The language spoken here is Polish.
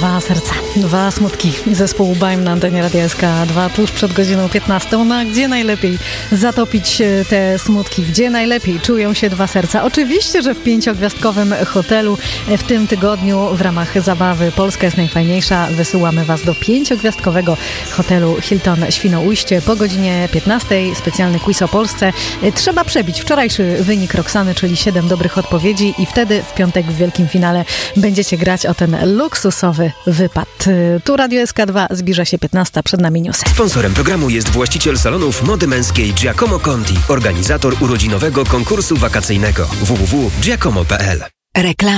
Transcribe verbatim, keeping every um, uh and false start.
Dwa serca, dwa smutki. Zespół Baim na antenie Radia S K dwa tuż przed godziną piętnastą. No a gdzie najlepiej zatopić te smutki? Gdzie najlepiej czują się dwa serca? Oczywiście, że w pięciogwiazdkowym hotelu. W tym tygodniu w ramach zabawy Polska jest najfajniejsza wysyłamy Was do pięciogwiazdkowego hotelu Hilton Świnoujście. Po godzinie piętnastej specjalny quiz o Polsce. Trzeba przebić wczorajszy wynik Roxany, czyli siedem dobrych odpowiedzi i wtedy w piątek w wielkim finale będziecie grać o ten luksusowy wypad. Tu Radio S K dwa, zbliża się piętnasta, przed nami newsy. Sponsorem programu jest właściciel salonów mody męskiej Giacomo Conti, organizator urodzinowego konkursu wakacyjnego w w w kropka giacomo kropka p l. Reklama.